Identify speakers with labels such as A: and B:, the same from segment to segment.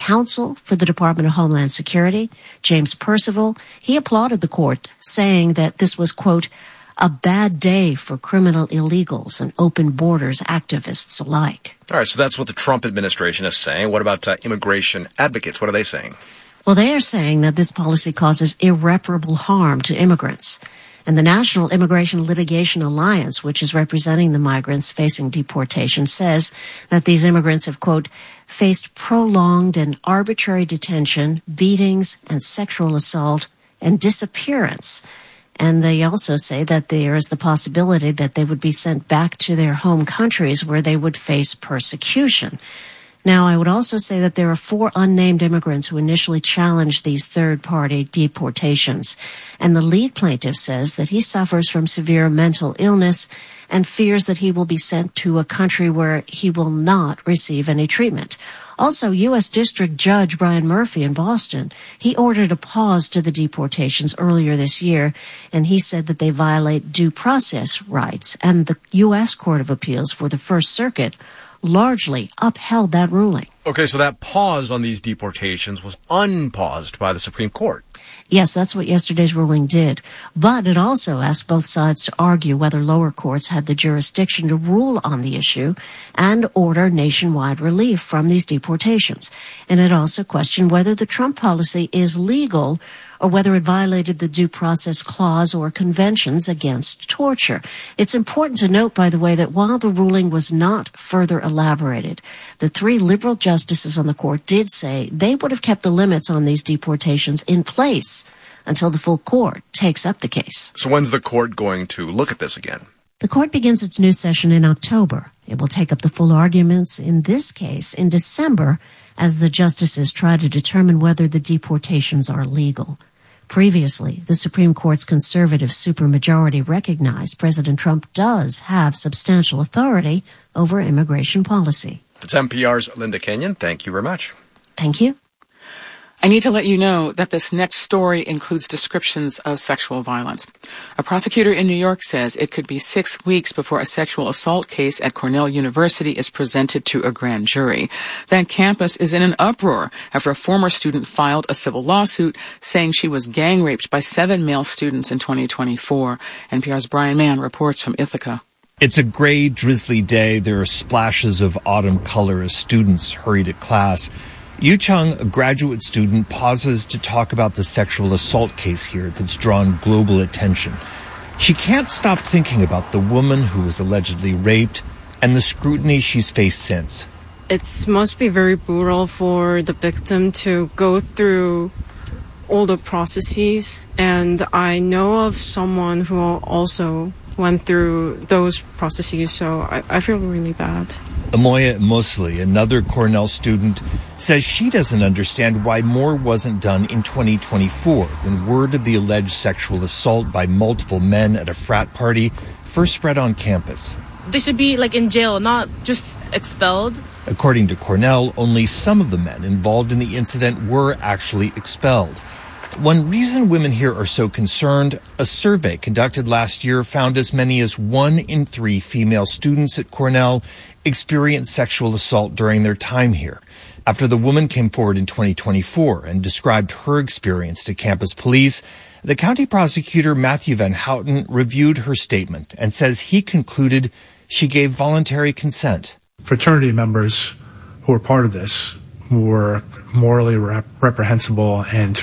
A: counsel for the Department of Homeland Security, James Percival, he applauded the court, saying that this was, quote, a bad day for criminal illegals and open borders activists alike.
B: All right, so that's what the Trump administration is saying. What about immigration advocates? What are they saying?
A: Well, they are saying that this policy causes irreparable harm to immigrants. And the National Immigration Litigation Alliance, which is representing the migrants facing deportation, says that these immigrants have, quote, faced prolonged and arbitrary detention, beatings, and sexual assault, and disappearance. And they also say that there is the possibility that they would be sent back to their home countries where they would face persecution. Now, I would also say that there are 4 unnamed immigrants who initially challenged these third-party deportations. And the lead plaintiff says that he suffers from severe mental illness and fears that he will be sent to a country where he will not receive any treatment. Also, U.S. District Judge Brian Murphy in Boston, he ordered a pause to the deportations earlier this year, and he said that they violate due process rights. And the U.S. Court of Appeals for the First Circuit largely upheld that ruling.
B: Okay, so that pause on these deportations was unpaused by the Supreme Court.
A: Yes, that's what yesterday's ruling did. But it also asked both sides to argue whether lower courts had the jurisdiction to rule on the issue and order nationwide relief from these deportations. And it also questioned whether the Trump policy is legal or whether it violated the Due Process Clause or conventions against torture. It's important to note, by the way, that while the ruling was not further elaborated, the 3 liberal justices on the court did say they would have kept the limits on these deportations in place until the full court takes up the case.
B: So when's the court going to look at this again?
A: The court begins its new session in October. It will take up the full arguments in this case in December as the justices try to determine whether the deportations are legal. Previously, the Supreme Court's conservative supermajority recognized President Trump does have substantial authority over immigration policy.
B: It's NPR's Linda Kenyon. Thank you very much.
A: Thank you.
C: I need to let you know that this next story includes descriptions of sexual violence. A prosecutor in New York says it could be 6 weeks before a sexual assault case at Cornell University is presented to a grand jury. That campus is in an uproar after a former student filed a civil lawsuit saying she was gang raped by 7 male students in 2024. NPR's Brian Mann reports from Ithaca.
D: It's a gray, drizzly day. There are splashes of autumn color as students hurry to class. Yu Chung, a graduate student, pauses to talk about the sexual assault case here that's drawn global attention. She can't stop thinking about the woman who was allegedly raped and the scrutiny she's faced since.
E: It must be very brutal for the victim to go through all the processes, and I know of someone who also went through those processes, so I feel really bad.
D: Amoya Mosley, another Cornell student, says she doesn't understand why more wasn't done in 2024 when word of the alleged sexual assault by multiple men at a frat party first spread on campus.
F: They should be in jail, not just expelled.
D: According to Cornell, only some of the men involved in the incident were actually expelled. One reason women here are so concerned, a survey conducted last year found as many as 1 in 3 female students at Cornell experienced sexual assault during their time here. After the woman came forward in 2024 and described her experience to campus police, the county prosecutor Matthew Van Houten reviewed her statement and says he concluded she gave voluntary consent.
G: Fraternity members who were part of this were morally reprehensible, and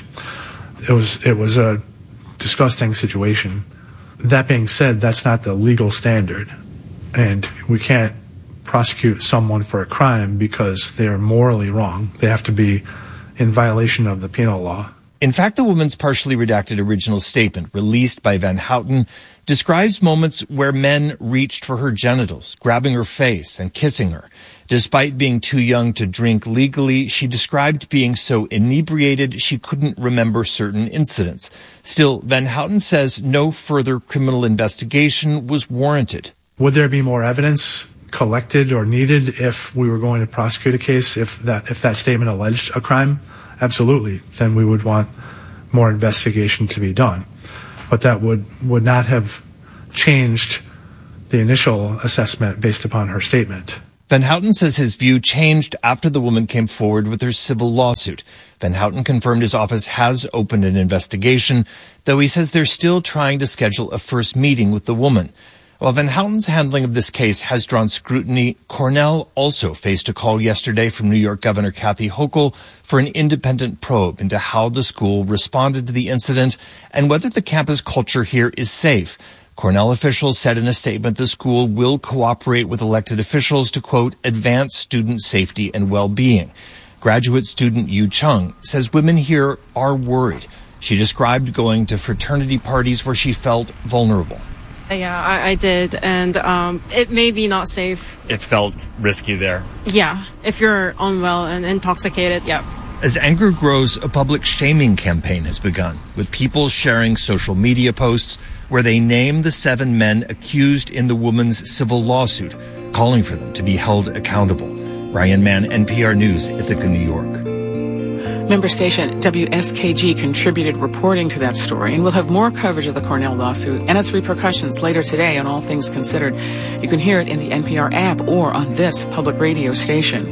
G: it was a disgusting situation. That being said, that's not the legal standard, and we can't prosecute someone for a crime because they're morally wrong. They have to be in violation of the penal law.
D: In fact, the woman's partially redacted original statement, released by Van Houten, describes moments where men reached for her genitals, grabbing her face and kissing her. Despite being too young to drink legally, she described being so inebriated she couldn't remember certain incidents. Still, Van Houten says no further criminal investigation was warranted.
G: Would there be more evidence collected or needed if we were going to prosecute a case, if that statement alleged a crime? Absolutely. Then we would want more investigation to be done. But that would not have changed the initial assessment based upon her statement.
D: Van Houten says his view changed after the woman came forward with her civil lawsuit. Van Houten confirmed his office has opened an investigation, though he says they're still trying to schedule a first meeting with the woman. While Van Houten's handling of this case has drawn scrutiny, Cornell also faced a call yesterday from New York Governor Kathy Hochul for an independent probe into how the school responded to the incident and whether the campus culture here is safe. Cornell officials said in a statement the school will cooperate with elected officials to, quote, advance student safety and well-being. Graduate student Yu Chung says women here are worried. She described going to fraternity parties where she felt vulnerable.
E: Yeah, I did, and it may be not safe.
H: It felt risky there.
E: Yeah, if you're unwell and intoxicated, yeah.
D: As anger grows, a public shaming campaign has begun, with people sharing social media posts where they name the 7 men accused in the woman's civil lawsuit, calling for them to be held accountable. Ryan Mann, NPR News, Ithaca, New York.
C: Member station WSKG contributed reporting to that story, and we'll have more coverage of the Cornell lawsuit and its repercussions later today on All Things Considered. You can hear it in the NPR app or on this public radio station.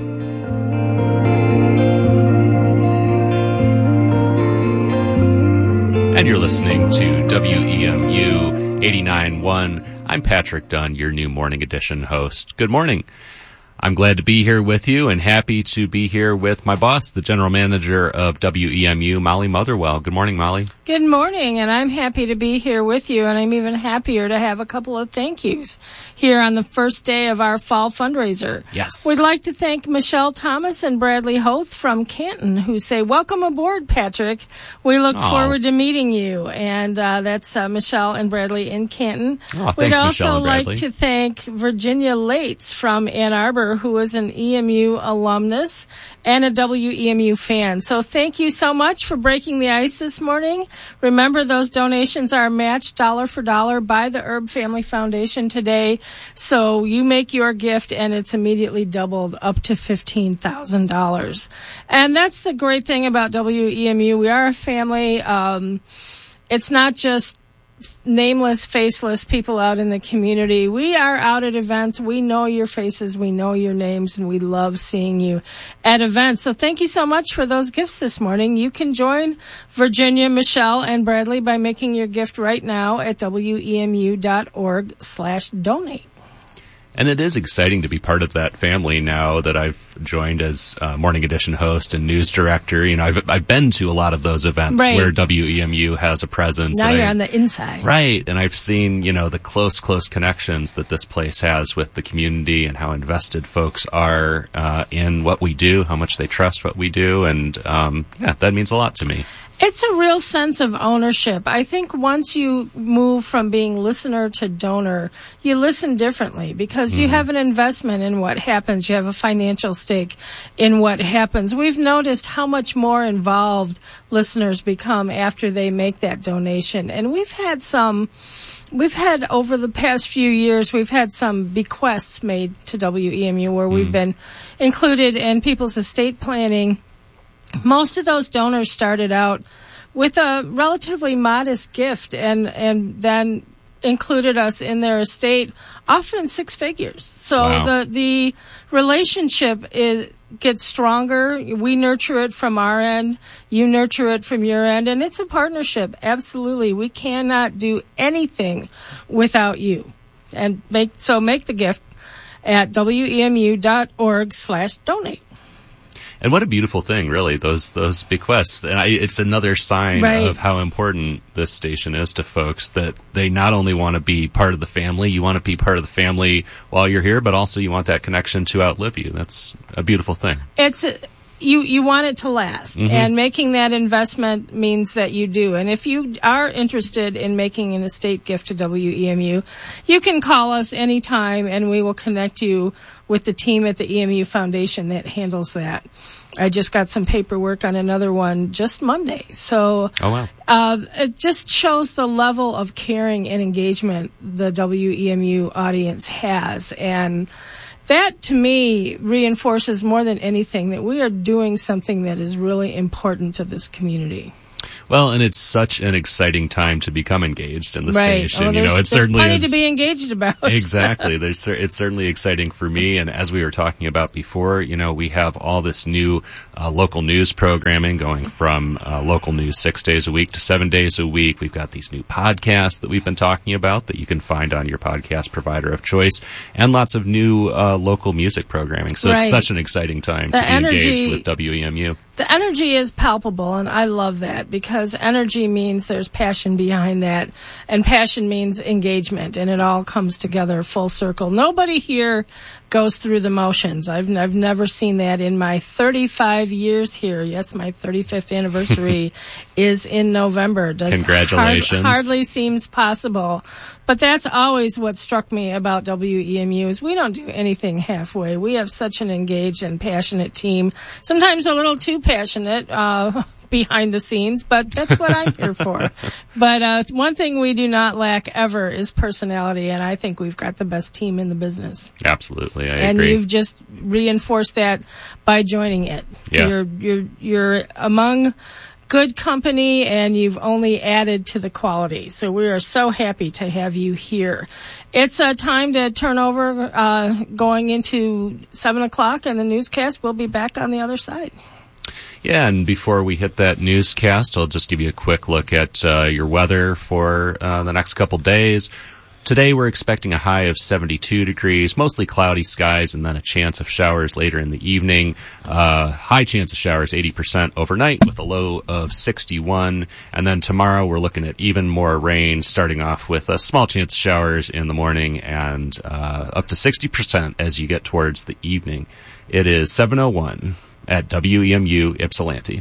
I: And you're listening to WEMU 89.1. I'm Patrick Dunn, your new Morning Edition host. Good morning. I'm glad to be here with you and happy to be here with my boss, the general manager of WEMU, Molly Motherwell. Good morning, Molly.
J: Good morning, and I'm happy to be here with you, and I'm even happier to have a couple of thank yous here on the first day of our fall fundraiser.
I: Yes.
J: We'd like to thank Michelle Thomas and Bradley Hoth from Canton, who say, welcome aboard, Patrick. We look forward to meeting you. And that's Michelle and Bradley in Canton.
I: Oh, thanks,
J: We'd also
I: Michelle and Bradley.
J: like to thank Virginia Lates from Ann Arbor, who is an EMU alumnus and a WEMU fan. So thank you so much for breaking the ice this morning. Remember, those donations are matched dollar for dollar by the Erb Family Foundation today. So you make your gift and it's immediately doubled up to $15,000. And that's the great thing about WEMU. We are a family. It's not just nameless, faceless people out in the community. We are out at events. We know your faces, we know your names, and we love seeing you at events. So thank you so much for those gifts this morning. You can join Virginia, Michelle, and Bradley by making your gift right now at WEMU.org/donate.
I: And it is exciting to be part of that family now that I've joined as Morning Edition host and news director. You know, I've been to a lot of those events where WEMU has a presence.
J: Now you're on the inside.
I: Right. And I've seen, you know, the close connections that this place has with the community and how invested folks are in what we do, how much they trust what we do. And, that means a lot to me.
J: It's a real sense of ownership. I think once you move from being listener to donor, you listen differently because you have an investment in what happens. You have a financial stake in what happens. We've noticed how much more involved listeners become after they make that donation. And we've had over the past few years, we've had some bequests made to WEMU where we've been included in people's estate planning. Most of those donors started out with a relatively modest gift and then included us in their estate, often 6 figures. So the relationship gets stronger. We nurture it from our end. You nurture it from your end. And it's a partnership. Absolutely. We cannot do anything without you. And make the gift at WEMU.org/donate.
I: And what a beautiful thing, really, those bequests. And it's another sign of how important this station is to folks, that they not only want to be part of the family, you want to be part of the family while you're here, but also you want that connection to outlive you. That's a beautiful thing.
J: You want it to last, and making that investment means that you do. And if you are interested in making an estate gift to WEMU, you can call us anytime, and we will connect you with the team at the EMU Foundation that handles that. I just got some paperwork on another one just Monday. So it just shows the level of caring and engagement the WEMU audience has. And that, to me, reinforces more than anything that we are doing something that is really important to this community.
I: Well, and it's such an exciting time to become engaged in the station.
J: Oh,
I: it certainly
J: plenty
I: is
J: to be engaged about.
I: Exactly. It's certainly exciting for me. And as we were talking about before, we have all this new local news programming going from local news 6 days a week to 7 days a week. We've got these new podcasts that we've been talking about that you can find on your podcast provider of choice, and lots of new local music programming. So it's such an exciting time to be engaged with WEMU.
J: The energy is palpable, and I love that, because energy means there's passion behind that, and passion means engagement, and it all comes together full circle. Nobody here goes through the motions. I've never seen that in my 35 years here. Yes, my 35th anniversary is in November.
I: Congratulations.
J: Hardly seems possible. But that's always what struck me about WEMU is we don't do anything halfway. We have such an engaged and passionate team, sometimes a little too passionate behind the scenes, but that's what I'm here for. But one thing we do not lack ever is personality, and I think we've got the best team in the business.
I: Absolutely, I agree.
J: And you've just reinforced that by joining it.
I: Yeah.
J: You're among good company, and you've only added to the quality. So we are so happy to have you here. It's time to turn over going into 7 o'clock, and the newscast will be back on the other side.
I: Yeah, and before we hit that newscast, I'll just give you a quick look at your weather for the next couple days. Today we're expecting a high of 72 degrees, mostly cloudy skies, and then a chance of showers later in the evening. High chance of showers, 80% overnight, with a low of 61. And then tomorrow we're looking at even more rain, starting off with a small chance of showers in the morning and up to 60% as you get towards the evening. It is 7:01 at WEMU Ypsilanti.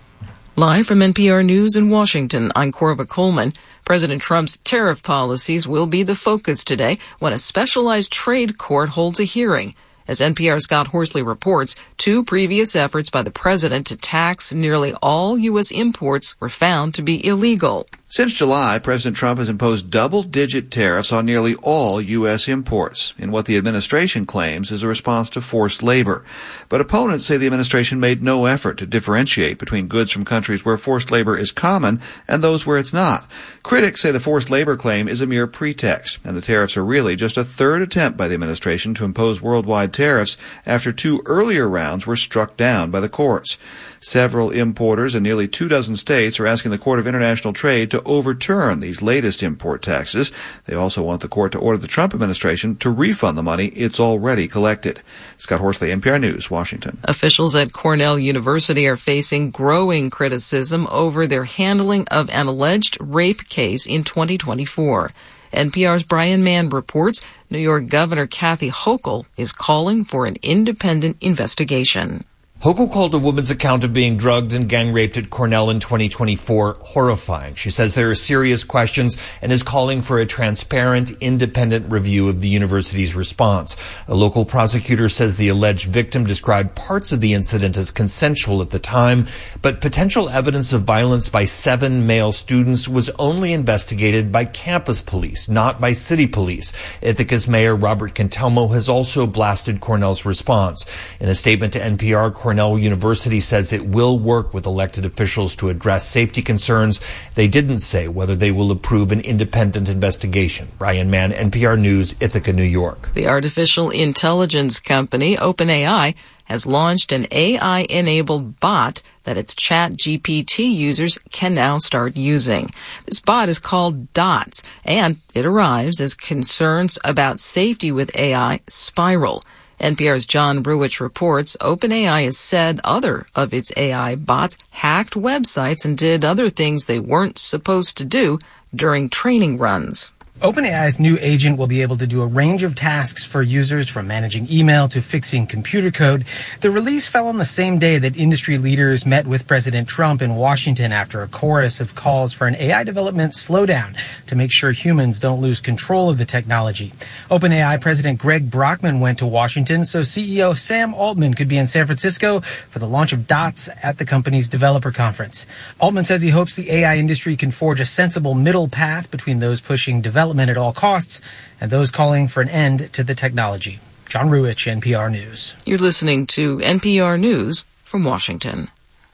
H: Live from NPR News in Washington, I'm Corva Coleman. President Trump's tariff policies will be the focus today when a specialized trade court holds a hearing. As NPR's Scott Horsley reports, 2 previous efforts by the president to tax nearly all U.S. imports were found to be illegal.
K: Since July, President Trump has imposed double-digit tariffs on nearly all U.S. imports in what the administration claims is a response to forced labor. But opponents say the administration made no effort to differentiate between goods from countries where forced labor is common and those where it's not. Critics say the forced labor claim is a mere pretext, and the tariffs are really just a third attempt by the administration to impose worldwide tariffs after 2 earlier rounds were struck down by the courts. Several importers in nearly 24 states are asking the Court of International Trade to overturn these latest import taxes. They also want the court to order the Trump administration to refund the money it's already collected. Scott Horsley, NPR News, Washington.
H: Officials at Cornell University are facing growing criticism over their handling of an alleged rape case in 2024. NPR's Brian Mann reports New York Governor Kathy Hochul is calling for an independent investigation.
D: Hochul called a woman's account of being drugged and gang-raped at Cornell in 2024 horrifying. She says there are serious questions and is calling for a transparent, independent review of the university's response. A local prosecutor says the alleged victim described parts of the incident as consensual at the time, but potential evidence of violence by 7 male students was only investigated by campus police, not by city police. Ithaca's Mayor Robert Cantelmo has also blasted Cornell's response. In a statement to NPR, Cornell University says it will work with elected officials to address safety concerns. They didn't say whether they will approve an independent investigation. Brian Mann, NPR News, Ithaca, New York.
H: The artificial intelligence company OpenAI has launched an AI-enabled bot that its ChatGPT users can now start using. This bot is called DOTS, and it arrives as concerns about safety with AI spiral. NPR's John Ruwitch reports OpenAI has said other of its AI bots hacked websites and did other things they weren't supposed to do during training runs.
L: OpenAI's new agent will be able to do a range of tasks for users, from managing email to fixing computer code. The release fell on the same day that industry leaders met with President Trump in Washington after a chorus of calls for an AI development slowdown to make sure humans don't lose control of the technology. OpenAI President Greg Brockman went to Washington so CEO Sam Altman could be in San Francisco for the launch of DOTS at the company's developer conference. Altman says he hopes the AI industry can forge a sensible middle path between those pushing development at all costs and those calling for an end to the technology. John Ruwitch, NPR News.
H: You're listening to NPR News from Washington.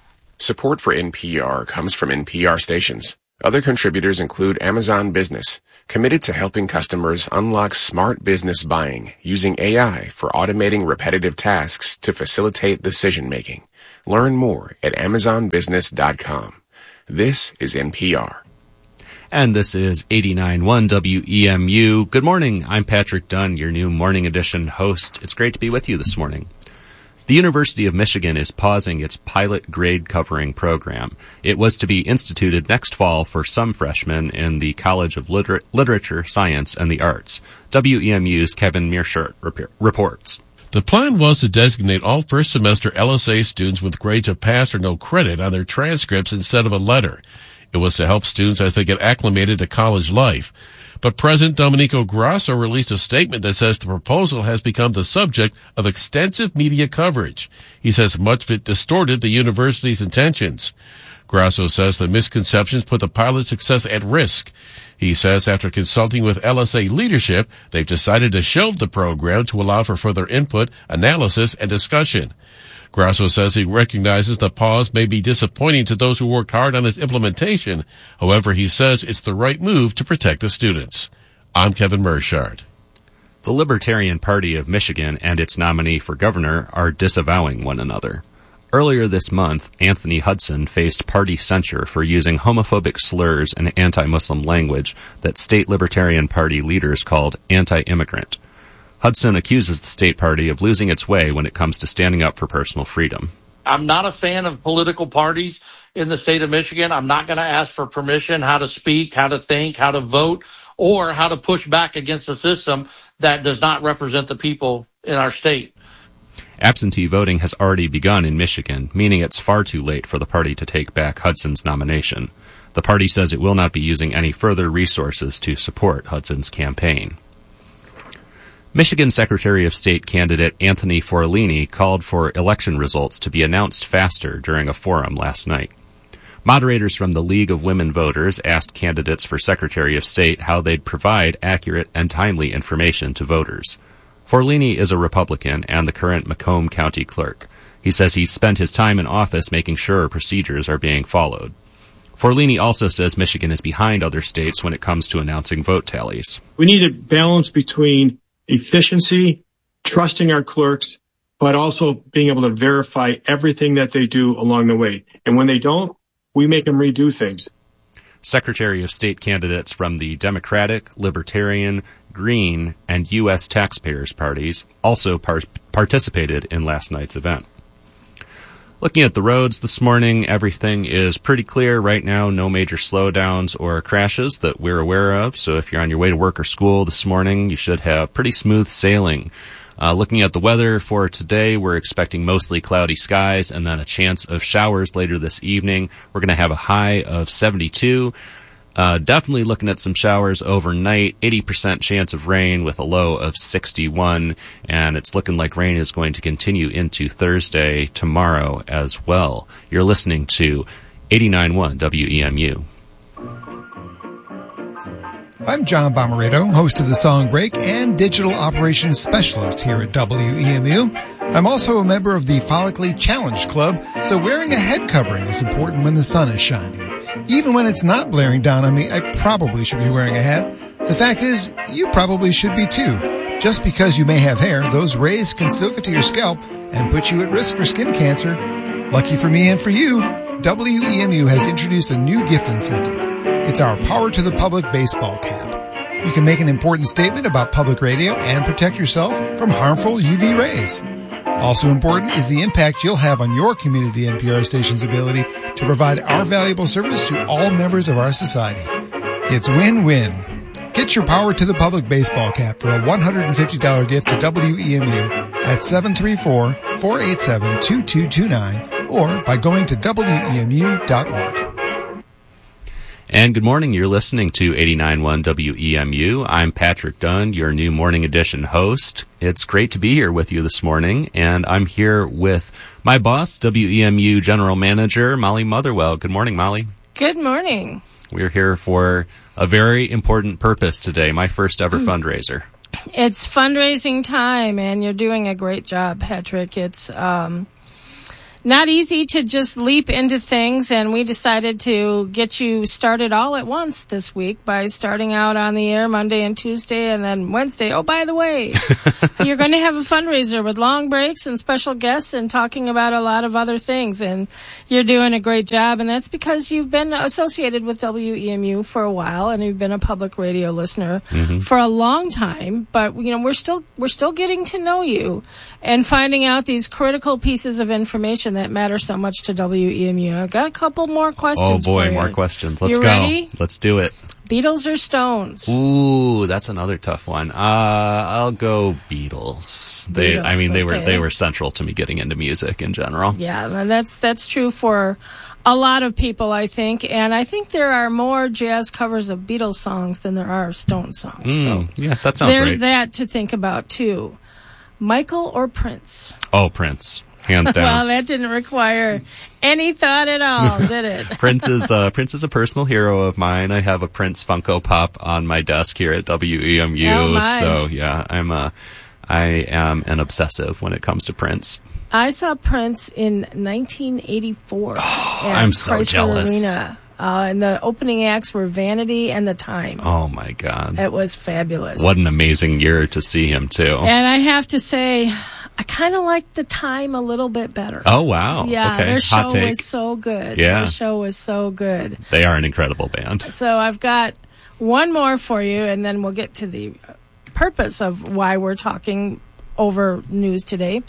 M: Support for NPR comes from NPR stations. Other contributors include Amazon Business, committed to helping customers unlock smart business buying using AI for automating repetitive tasks to facilitate decision-making. Learn more at amazonbusiness.com. This is NPR.
I: And this is 89.1 WEMU. Good morning. I'm Patrick Dunn, your new Morning Edition host. It's great to be with you this morning. The University of Michigan is pausing its pilot grade covering program. It was to be instituted next fall for some freshmen in the College of Literature, Science, and the Arts. WEMU's Kevin Mearshart reports.
N: The plan was to designate all first-semester LSA students with grades of pass or no credit on their transcripts instead of a letter. It was to help students as they get acclimated to college life. But President Domenico Grasso released a statement that says the proposal has become the subject of extensive media coverage. He says much of it distorted the university's intentions. Grasso says the misconceptions put the pilot's success at risk. He says after consulting with LSA leadership, they've decided to shelve the program to allow for further input, analysis, and discussion. Grasso says he recognizes the pause may be disappointing to those who worked hard on its implementation. However, he says it's the right move to protect the students. I'm Kevin Mearshart.
I: The Libertarian Party of Michigan and its nominee for governor are disavowing one another. Earlier this month, Anthony Hudson faced party censure for using homophobic slurs and anti-Muslim language that state Libertarian Party leaders called anti-immigrant. Hudson accuses the state party of losing its way when it comes to standing up for personal freedom.
O: I'm not a fan of political parties in the state of Michigan. I'm not going to ask for permission how to speak, how to think, how to vote, or how to push back against a system that does not represent the people in our state.
I: Absentee voting has already begun in Michigan, meaning it's far too late for the party to take back Hudson's nomination. The party says it will not be using any further resources to support Hudson's campaign. Michigan Secretary of State candidate Anthony Forlini called for election results to be announced faster during a forum last night. Moderators from the League of Women Voters asked candidates for Secretary of State how they'd provide accurate and timely information to voters. Forlini is a Republican and the current Macomb County clerk. He says he's spent his time in office making sure procedures are being followed. Forlini also says Michigan is behind other states when it comes to announcing vote tallies.
P: We need a balance between efficiency, trusting our clerks, but also being able to verify everything that they do along the way. And when they don't, we make them redo things.
I: Secretary of State candidates from the Democratic, Libertarian, Green, and U.S. Taxpayers parties also participated in last night's event. Looking at the roads this morning, everything is pretty clear right now. No major slowdowns or crashes that we're aware of. So if you're on your way to work or school this morning, you should have pretty smooth sailing. Looking at the weather for today, we're expecting mostly cloudy skies and then a chance of showers later this evening. We're going to have a high of 72. Definitely looking at some showers overnight, 80% chance of rain with a low of 61, and it's looking like rain is going to continue into Thursday tomorrow as well. You're listening to 89.1 WEMU.
Q: I'm John Bomarito, host of The Song Break and Digital Operations Specialist here at WEMU. I'm also a member of the Follically Challenged Club, so wearing a head covering is important when the sun is shining. Even when it's not blaring down on me, I probably should be wearing a hat. The fact is, you probably should be too. Just because you may have hair, those rays can still get to your scalp and put you at risk for skin cancer. Lucky for me and for you, WEMU has introduced a new gift incentive. It's our Power to the Public baseball cap. You can make an important statement about public radio and protect yourself from harmful UV rays. Also important is the impact you'll have on your community NPR station's ability to provide our valuable service to all members of our society. It's win-win. Get your Power to the Public baseball cap for a $150 gift to WEMU at 734-487-2229 or by going to WEMU.org.
I: And good morning. You're listening to 89.1 WEMU. I'm Patrick Dunn, your new Morning Edition host. It's great to be here with you this morning, and I'm here with my boss, WEMU General Manager Molly Motherwell. Good morning, Molly.
J: Good morning.
I: We're here for a very important purpose today, my first ever fundraiser.
J: It's fundraising time, and you're doing a great job, Patrick. It's not easy to just leap into things, and we decided to get you started all at once this week by starting out on the air Monday and Tuesday, and then Wednesday. Oh, by the way, you're going to have a fundraiser with long breaks and special guests and talking about a lot of other things, and you're doing a great job, and that's because you've been associated with WEMU for a while, and you've been a public radio listener for a long time, but we're still getting to know you and finding out these critical pieces of information that matter so much to WEMU. I've got a couple more questions.
I: Oh boy,
J: for you.
I: more questions. Let's
J: you
I: go.
J: Ready?
I: Let's do it.
J: Beatles or Stones?
I: Ooh, that's another tough one. I'll go Beatles. They were central to me getting into music in general.
J: Yeah, and that's true for a lot of people, I think. And I think there are more jazz covers of Beatles songs than there are Stone songs. So
I: yeah, that sounds
J: there's
I: right.
J: that to think about too. Michael or Prince?
I: Oh, Prince. Hands down.
J: Well, that didn't require any thought at all, did it?
I: Prince is a personal hero of mine. I have a Prince Funko Pop on my desk here at WEMU.
J: Oh my.
I: So yeah, I am an obsessive when it comes to Prince.
J: I saw Prince in 1984 at
I: I'm so
J: Chrysler
I: jealous.
J: Arena. And the opening acts were Vanity and The Time.
I: Oh my God.
J: It was fabulous.
I: What an amazing year to see him too.
J: And I have to say, I kind of like The Time a little bit better.
I: Oh wow.
J: Yeah,
I: okay.
J: their show
I: Hot take.
J: was so good.
I: Yeah.
J: Their show was so good.
I: They are an incredible band.
J: So I've got one more for you, and then we'll get to the purpose of why we're talking over news today.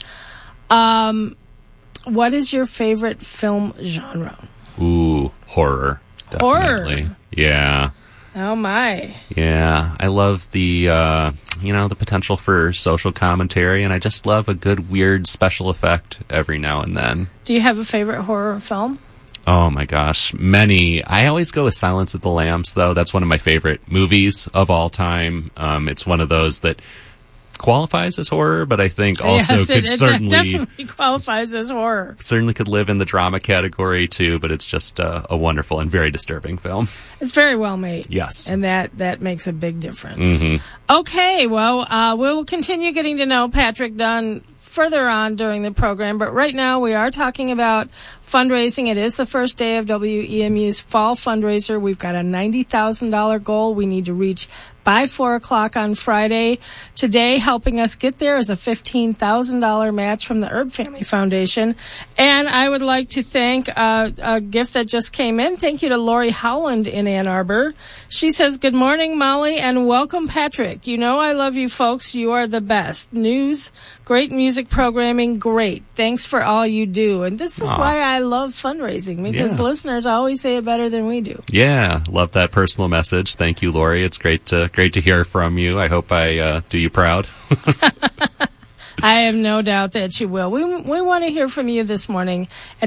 J: What is your favorite film genre?
I: Ooh, horror. Definitely.
J: Horror.
I: Yeah.
J: Oh my.
I: Yeah. I love the the potential for social commentary, and I just love a good weird special effect every now and then.
J: Do you have a favorite horror film?
I: Oh my gosh, many. I always go with Silence of the Lambs, though. That's one of my favorite movies of all time. It's one of those that qualifies as horror, but I think also
J: it
I: certainly
J: definitely qualifies as horror.
I: Certainly could live in the drama category too, but it's just a wonderful and very disturbing film.
J: It's very well made.
I: Yes.
J: And that makes a big difference.
I: Mm-hmm.
J: Okay, well, we'll continue getting to know Patrick Dunn further on during the program, but right now we are talking about fundraising. It is the first day of WEMU's fall fundraiser. We've got a $90,000 goal we need to reach by 4 o'clock on Friday. Today, helping us get there is a $15,000 match from the Herb Family Foundation. And I would like to thank a gift that just came in. Thank you to Lori Howland in Ann Arbor. She says, "Good morning, Molly, and welcome, Patrick. You know I love you folks. You are the best. News, great music programming, great. Thanks for all you do." And this is why I love fundraising, because listeners always say it better than we do.
I: Yeah, love that personal message. Thank you, Lori. It's great to hear from you. I hope I do you proud.
J: I have no doubt that you will. We want to hear from you this morning at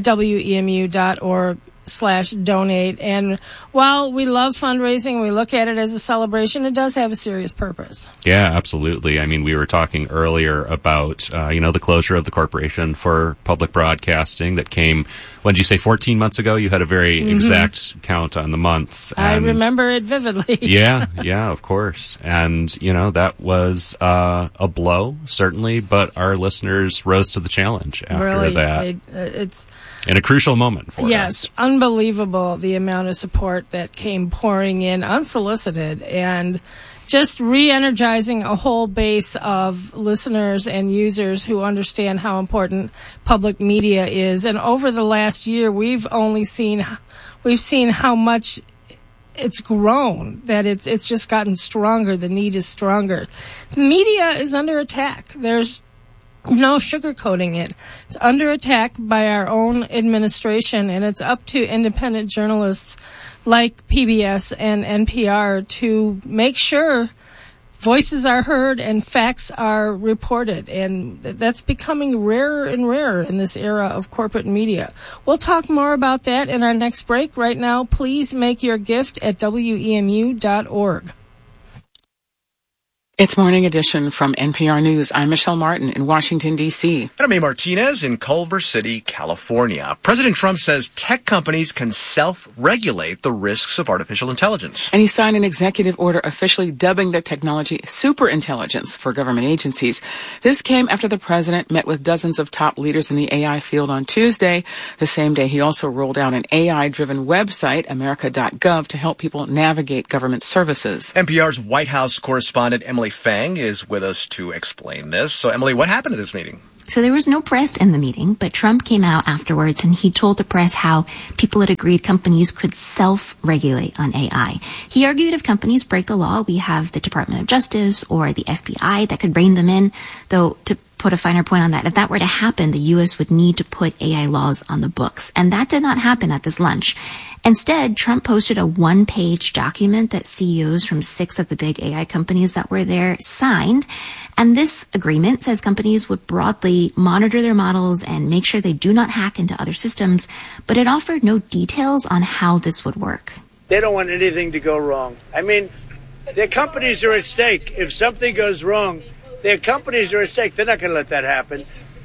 J: WEMU.org/donate. And while we love fundraising, we look at it as a celebration, it does have a serious purpose.
I: Yeah, absolutely. I mean, we were talking earlier about, the closure of the Corporation for Public Broadcasting that came, when did you say, 14 months ago? You had a very exact count on the months.
J: I remember it vividly.
I: yeah, of course. And, that was a blow, certainly, but our listeners rose to the challenge after that.
J: It's
I: in a crucial moment for us.
J: Yes, unbelievable the amount of support that came pouring in unsolicited, and just re-energizing a whole base of listeners and users who understand how important public media is. And over the last year, we've seen how much it's grown, that it's just gotten stronger. The need is stronger. Media is under attack. There's no sugarcoating it. It's under attack by our own administration, and it's up to independent journalists like PBS and NPR to make sure voices are heard and facts are reported. And that's becoming rarer and rarer in this era of corporate media. We'll talk more about that in our next break. Right now, please make your gift at WEMU.org.
C: It's Morning Edition from NPR News. I'm Michelle Martin in Washington, D.C.
B: And I'm A. Martinez in Culver City, California. President Trump says tech companies can self-regulate the risks of artificial intelligence.
C: And he signed an executive order officially dubbing the technology superintelligence for government agencies. This came after the president met with dozens of top leaders in the AI field on Tuesday. The same day, he also rolled out an AI-driven website, America.gov, to help people navigate government services.
B: NPR's White House correspondent Emily Fang is with us to explain this. So, Emily, what happened at this meeting?
R: So there was no press in the meeting, but Trump came out afterwards and he told the press how people had agreed companies could self-regulate on AI. He argued if companies break the law, we have the Department of Justice or the FBI that could rein them in, though to put a finer point on that, if that were to happen, the U.S. would need to put AI laws on the books. And that did not happen at this lunch. Instead, Trump posted a one-page document that CEOs from 6 of the big AI companies that were there signed. And this agreement says companies would broadly monitor their models and make sure they do not hack into other systems, but it offered no details on how this would work.
S: They don't want anything to go wrong. I mean, their companies are at stake. If something goes wrong, their companies are at stake. They're not going to let that happen.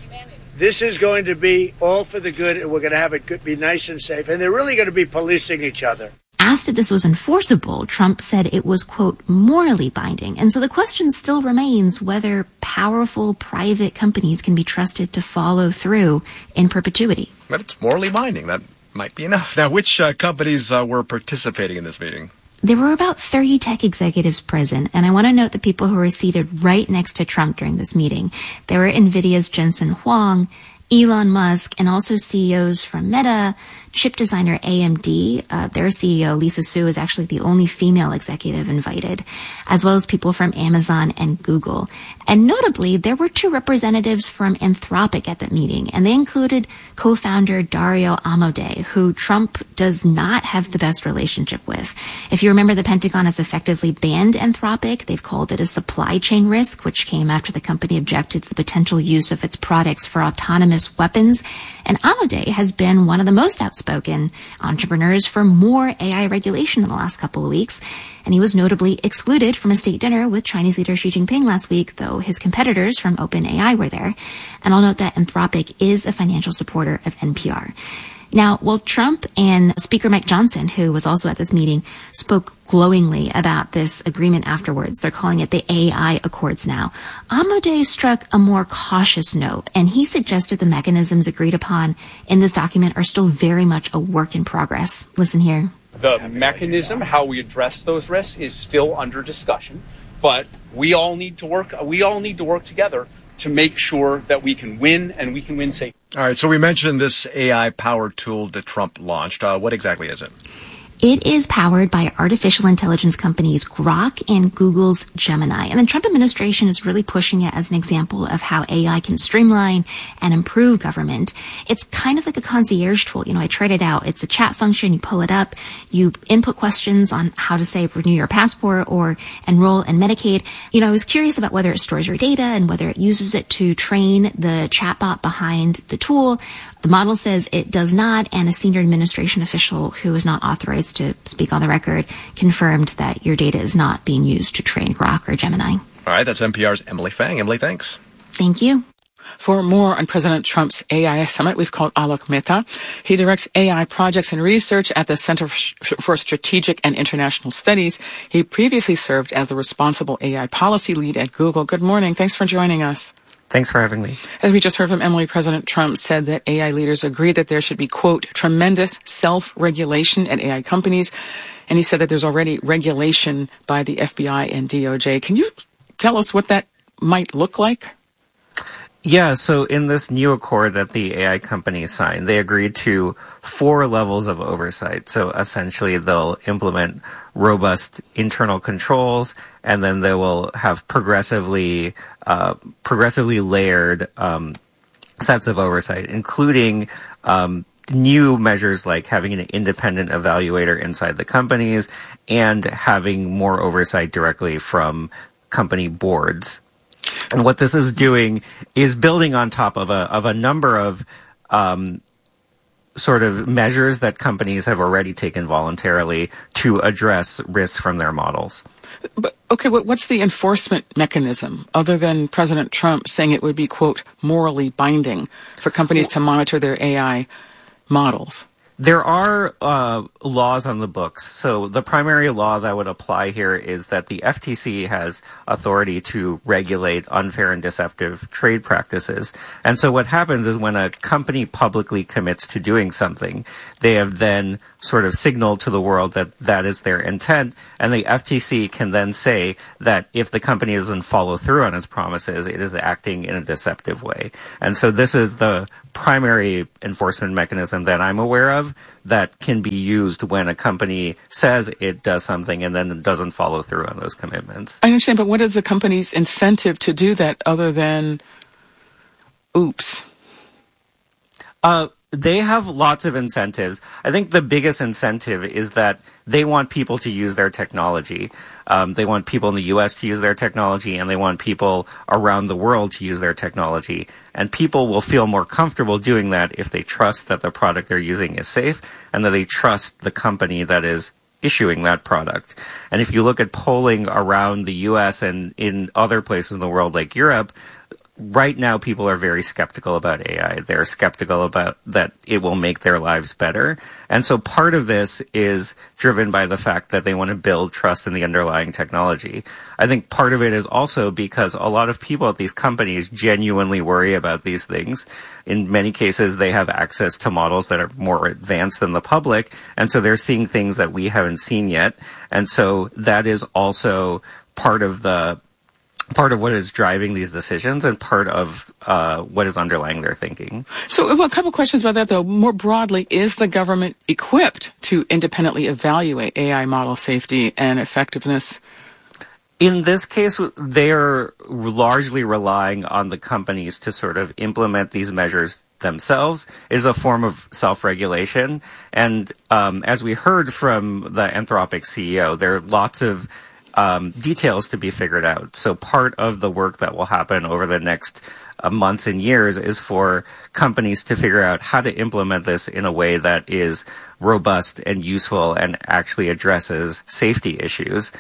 S: This is going to be all for the good, and we're going to have it be nice and safe. And they're really going to be policing each other.
R: Asked if this was enforceable, Trump said it was, quote, morally binding. And so the question still remains whether powerful private companies can be trusted to follow through in perpetuity.
B: But it's morally binding. That might be enough. Now, which companies were participating in this meeting?
R: There were about 30 tech executives present, and I want to note the people who were seated right next to Trump during this meeting. There were NVIDIA's Jensen Huang, Elon Musk, and also CEOs from Meta, chip designer AMD. Their CEO, Lisa Su, is actually the only female executive invited, as well as people from Amazon and Google. And notably, there were 2 representatives from Anthropic at the meeting, and they included co-founder Dario Amodei, who Trump does not have the best relationship with. If you remember, the Pentagon has effectively banned Anthropic. They've called it a supply chain risk, which came after the company objected to the potential use of its products for autonomous weapons. And Amodei has been one of the most outspoken entrepreneurs for more AI regulation in the last couple of weeks. And he was notably excluded from a state dinner with Chinese leader Xi Jinping last week, though his competitors from OpenAI were there. And I'll note that Anthropic is a financial supporter of NPR. Now, while Trump and Speaker Mike Johnson, who was also at this meeting, spoke glowingly about this agreement afterwards, they're calling it the AI Accords now, Amodei struck a more cautious note, and he suggested the mechanisms agreed upon in this document are still very much a work in progress. Listen here.
T: The mechanism, how we address those risks, is still under discussion, but we all need to work together to make sure that we can win, and we can win safely.
B: All right, so we mentioned this AI-powered tool that Trump launched. What exactly is it?
R: It is powered by artificial intelligence companies Grok and Google's Gemini. And the Trump administration is really pushing it as an example of how AI can streamline and improve government. It's kind of like a concierge tool. You know, I tried it out. It's a chat function. You pull it up. You input questions on how to, say, renew your passport or enroll in Medicaid. You know, I was curious about whether it stores your data and whether it uses it to train the chatbot behind the tool. The model says it does not, and a senior administration official who is not authorized to speak on the record confirmed that your data is not being used to train Grok or Gemini.
B: All right, that's NPR's Emily Fang. Emily, thanks.
R: Thank you.
C: For more on President Trump's AI summit, we've called Alok Mehta. He directs AI projects and research at the Center for Strategic and International Studies. He previously served as the responsible AI policy lead at Google. Good morning. Thanks for joining us.
U: Thanks for having me.
C: As we just heard from Emily, President Trump said that AI leaders agree that there should be, quote, tremendous self-regulation at AI companies. And he said that there's already regulation by the FBI and DOJ. Can you tell us what that might look like?
U: Yeah, so in this new accord that the AI companies signed, they agreed to 4 levels of oversight. So essentially they'll implement robust internal controls, and then they will have progressively layered sets of oversight, including new measures like having an independent evaluator inside the companies and having more oversight directly from company boards. And what this is doing is building on top of a number of sort of measures that companies have already taken voluntarily to address risks from their models.
C: But, okay, what's the enforcement mechanism other than President Trump saying it would be, quote, morally binding for companies to monitor their AI models?
U: There are laws on the books. So the primary law that would apply here is that the FTC has authority to regulate unfair and deceptive trade practices. And so what happens is when a company publicly commits to doing something, they have then sort of signaled to the world that that is their intent. And the FTC can then say that if the company doesn't follow through on its promises, it is acting in a deceptive way. And so this is the primary enforcement mechanism that I'm aware of that can be used when a company says it does something and then it doesn't follow through on those commitments.
C: I understand, but what is the company's incentive to do that other than, oops?
U: They have lots of incentives. I think the biggest incentive is that they want people to use their technology. They want people in the U.S. to use their technology, and they want people around the world to use their technology. And people will feel more comfortable doing that if they trust that the product they're using is safe and that they trust the company that is issuing that product. And if you look at polling around the U.S. and in other places in the world like Europe, right now people are very skeptical about AI. They're skeptical about that it will make their lives better. And so part of this is driven by the fact that they want to build trust in the underlying technology. I think part of it is also because a lot of people at these companies genuinely worry about these things. In many cases, they have access to models that are more advanced than the public. And so they're seeing things that we haven't seen yet. And so that is also part of what is driving these decisions and part of what is underlying their thinking.
C: So a couple questions about that, though. More broadly, is the government equipped to independently evaluate AI model safety and effectiveness?
U: In this case, they're largely relying on the companies to sort of implement these measures themselves. It is a form of self-regulation. And as we heard from the Anthropic CEO, there are lots of details to be figured out. So part of the work that will happen over the next months and years is for companies to figure out how to implement this in a way that is robust and useful and actually addresses safety issues.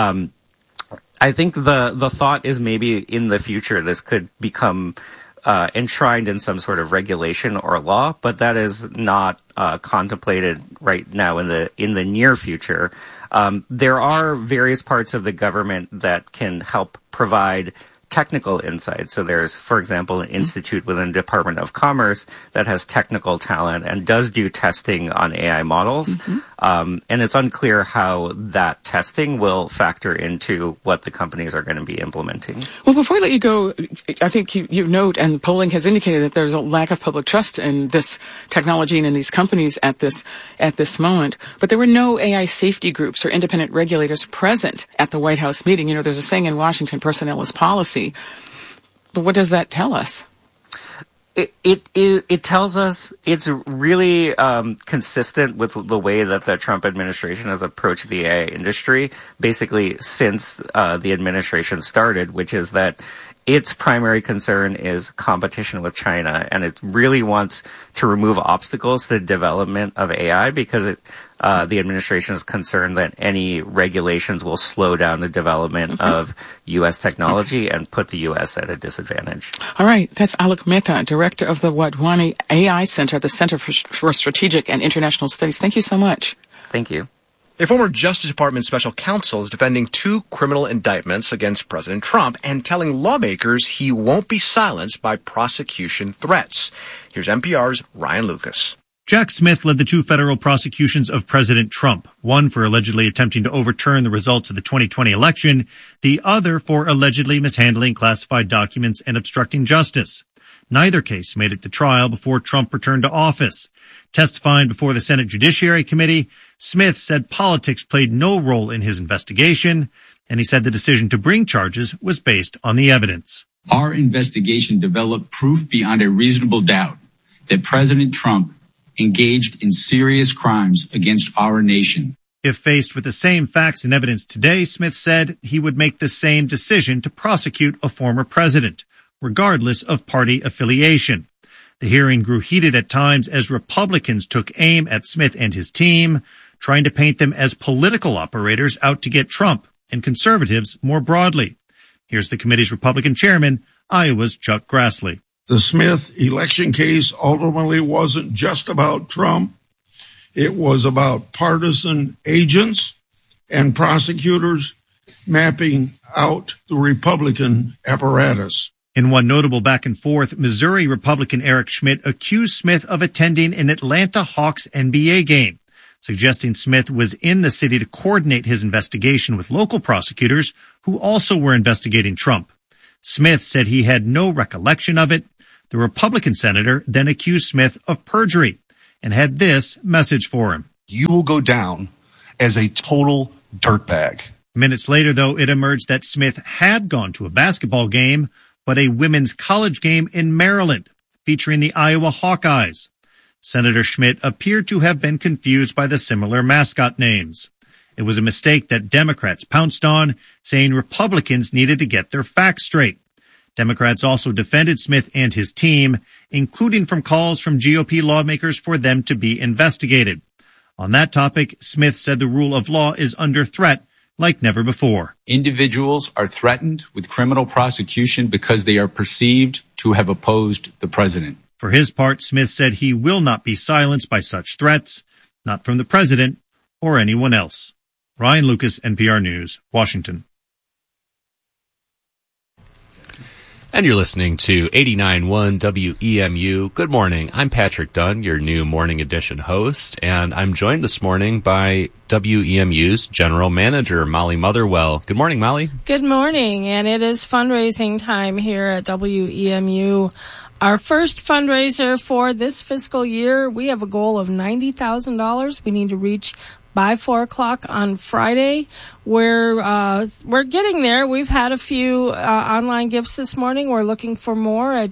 U: I think the thought is maybe in the future this could become enshrined in some sort of regulation or law, but that is not contemplated right now in the near future. There are various parts of the government that can help provide technical insight. So there's, for example, an institute within the Department of Commerce that has technical talent and does do testing on AI models. And it's unclear how that testing will factor into what the companies are going to be implementing.
C: Well, before I let you go, I think you note, and polling has indicated that there's a lack of public trust in this technology and in these companies at this moment. But there were no AI safety groups or independent regulators present at the White House meeting. You know, there's a saying in Washington, personnel is policy. But what does that tell us?
U: It tells us it's really consistent with the way that the Trump administration has approached the AI industry, basically since the administration started, which is that its primary concern is competition with China, and it really wants to remove obstacles to the development of AI because the administration is concerned that any regulations will slow down the development of U.S. technology and put the U.S. at a disadvantage.
C: All right. That's Alok Mehta, director of the Wadhwani AI Center, the Center for Strategic and International Studies. Thank you so much.
U: Thank you.
B: A former Justice Department special counsel is defending 2 criminal indictments against President Trump and telling lawmakers he won't be silenced by prosecution threats. Here's NPR's Ryan Lucas.
A: Jack Smith led the 2 federal prosecutions of President Trump, one for allegedly attempting to overturn the results of the 2020 election, the other for allegedly mishandling classified documents and obstructing justice. Neither case made it to trial before Trump returned to office. Testifying before the Senate Judiciary Committee, Smith said politics played no role in his investigation, and he said the decision to bring charges was based on the evidence.
V: Our investigation developed proof beyond a reasonable doubt that President Trump engaged in serious crimes against our nation.
A: If faced with the same facts and evidence today, Smith said he would make the same decision to prosecute a former president, regardless of party affiliation. The hearing grew heated at times as Republicans took aim at Smith and his team, trying to paint them as political operators out to get Trump and conservatives more broadly. Here's the committee's Republican chairman, Iowa's Chuck Grassley.
F: The Smith election case ultimately wasn't just about Trump. It was about partisan agents and prosecutors mapping out the Republican apparatus.
A: In one notable back and forth, Missouri Republican Eric Schmidt accused Smith of attending an Atlanta Hawks NBA game, suggesting Smith was in the city to coordinate his investigation with local prosecutors who also were investigating Trump. Smith said he had no recollection of it. The Republican senator then accused Smith of perjury and had this message for him.
G: You will go down as a total dirtbag.
A: Minutes later, though, it emerged that Smith had gone to a basketball game, but a women's college game in Maryland featuring the Iowa Hawkeyes. Senator Schmidt appeared to have been confused by the similar mascot names. It was a mistake that Democrats pounced on, saying Republicans needed to get their facts straight. Democrats also defended Smith and his team, including from calls from GOP lawmakers for them to be investigated. On that topic, Smith said the rule of law is under threat like never before.
V: Individuals are threatened with criminal prosecution because they are perceived to have opposed the president.
A: For his part, Smith said he will not be silenced by such threats, not from the president or anyone else. Ryan Lucas, NPR News, Washington.
I: And you're listening to 89.1 WEMU. Good morning. I'm Patrick Dunn, your new Morning Edition host, and I'm joined this morning by WEMU's General Manager, Molly Motherwell. Good morning, Molly.
J: Good morning, and it is fundraising time here at WEMU. Our first fundraiser for this fiscal year, we have a goal of $90,000 we need to reach by 4 o'clock on Friday. We're getting there. We've had a few online gifts this morning. We're looking for more at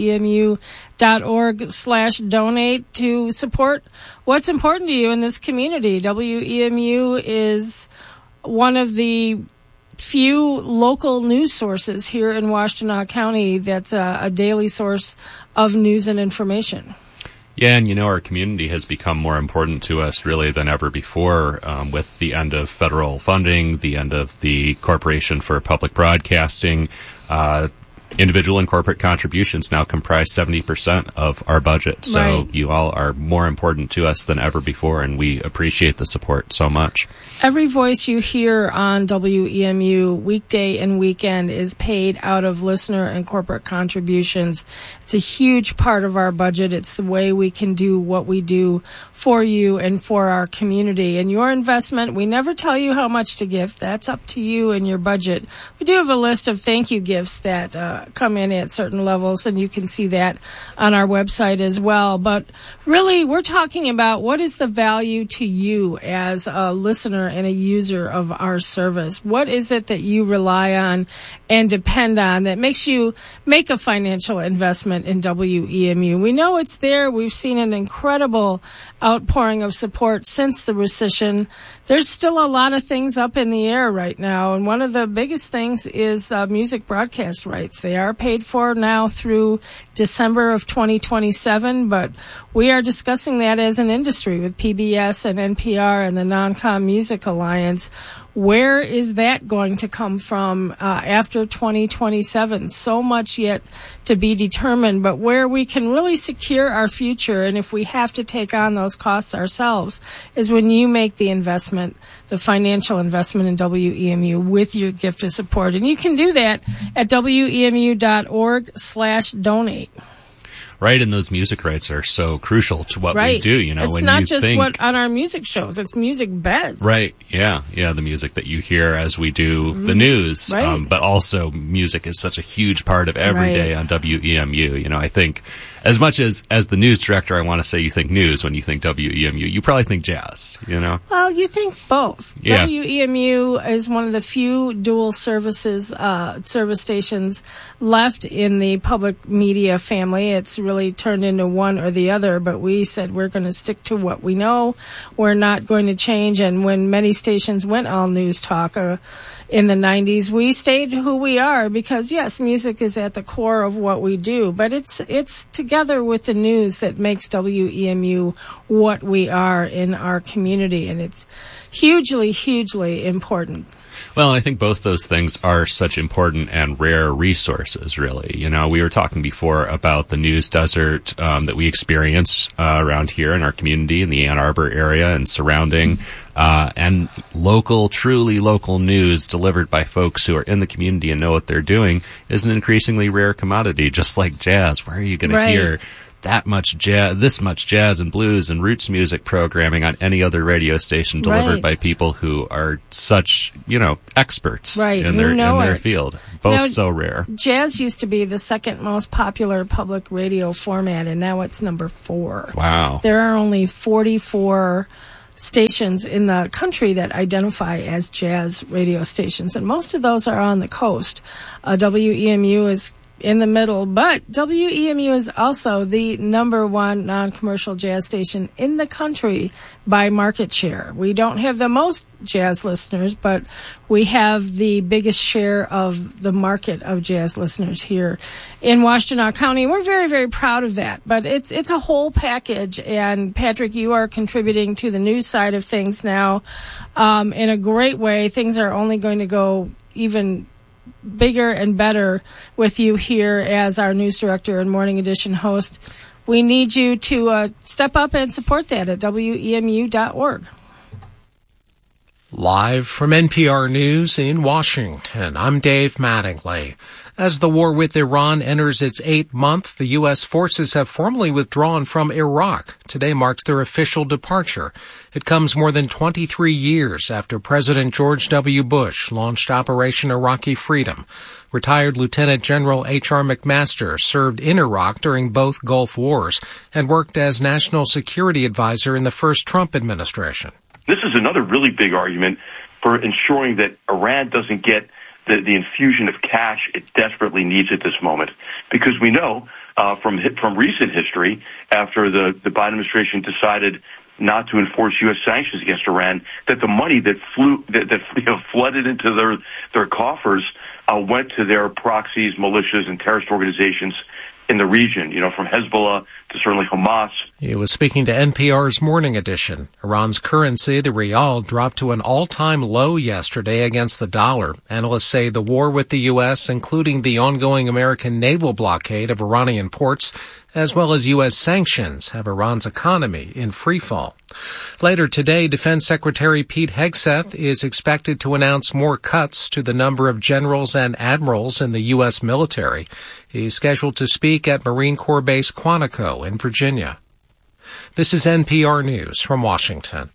J: WEMU.org/donate to support what's important to you in this community. WEMU is one of the few local news sources here in Washtenaw County that's a daily source of news and information.
I: Yeah, and our community has become more important to us really than ever before with the end of federal funding, the end of the Corporation for Public Broadcasting. Individual and corporate contributions now comprise 70% of our budget. So
J: Right.
I: You all are more important to us than ever before, and we appreciate the support so much.
J: Every voice you hear on WEMU weekday and weekend is paid out of listener and corporate contributions. It's a huge part of our budget. It's the way we can do what we do for you and for our community. And your investment, we never tell you how much to gift. That's up to you and your budget. We do have a list of thank you gifts that come in at certain levels, and you can see that on our website as well. But really, we're talking about what is the value to you as a listener and a user of our service. What is it that you rely on and depend on that makes you make a financial investment in WEMU? We know it's there. We've seen an incredible outpouring of support since the recession. There's still a lot of things up in the air right now, and one of the biggest things is music broadcast rights. They are paid for now through December of 2027, but we are discussing that as an industry with PBS and NPR and the Non-Com Music Alliance. Where is that going to come from after 2027? So much yet to be determined, but where we can really secure our future, and if we have to take on those costs ourselves, is when you make the investment, the financial investment in WEMU with your gift of support. And you can do that at WEMU.org/donate.
I: Right, and those music rights are so crucial to what
J: Right.
I: we do.
J: It's
I: when
J: not
I: you
J: just
I: think,
J: what on our music shows; it's music beds.
I: Right, yeah, the music that you hear as we do the news,
J: Right.
I: but also music is such a huge part of every
J: Right.
I: day on WEMU. I think as much as the news director, I want to say you think news when you think WEMU, you probably think jazz,
J: Well, you think both.
I: Yeah.
J: WEMU is one of the few dual service stations left in the public media family. It's really turned into one or the other, but we said we're going to stick to what we know. We're not going to change. And when many stations went all news talk in the 90s, we stayed who we are because, yes, music is at the core of what we do, but it's to together with the news that makes WEMU what we are in our community, and it's hugely, hugely important.
I: Well, I think both those things are such important and rare resources, really. You know, we were talking before about the news desert that we experience around here in our community in the Ann Arbor area and surrounding, and truly local news delivered by folks who are in the community and know what they're doing is an increasingly rare commodity, just like jazz. Where are you going to hear that much jazz, this much jazz and blues and roots music programming on any other radio station delivered by people who are such, experts in their field. Both so rare.
J: Jazz used to be the second most popular public radio format, and now it's number 4.
I: Wow.
J: There are only 44 stations in the country that identify as jazz radio stations, and most of those are on the coast. WEMU is in the middle, but WEMU is also the number 1 non-commercial jazz station in the country by market share. We don't have the most jazz listeners, but we have the biggest share of the market of jazz listeners here in Washtenaw County. We're very, very proud of that, but it's a whole package, and Patrick, you are contributing to the news side of things now in a great way. Things are only going to go even bigger and better with you here as our news director and Morning Edition host. We need you to step up and support that at WEMU.org.
E: Live from NPR News in Washington, I'm Dave Mattingly. As the war with Iran enters its 8th month, the U.S. forces have formally withdrawn from Iraq. Today marks their official departure. It comes more than 23 years after President George W. Bush launched Operation Iraqi Freedom. Retired Lieutenant General H.R. McMaster served in Iraq during both Gulf Wars and worked as National Security Advisor in the first Trump administration.
K: This is another really big argument for ensuring that Iran doesn't get the infusion of cash it desperately needs at this moment, because we know from recent history, after the Biden administration decided not to enforce U.S. sanctions against Iran, that the money that flooded into their coffers went to their proxies, militias, and terrorist organizations in the region, from Hezbollah to certainly Hamas.
E: He was speaking to NPR's Morning Edition. Iran's currency, the rial, dropped to an all-time low yesterday against the dollar. Analysts say the war with the U.S., including the ongoing American naval blockade of Iranian ports, as well as U.S. sanctions, have Iran's economy in freefall. Later today, Defense Secretary Pete Hegseth is expected to announce more cuts to the number of generals and admirals in the U.S. military. He's scheduled to speak at Marine Corps Base Quantico in Virginia. This is NPR News from Washington.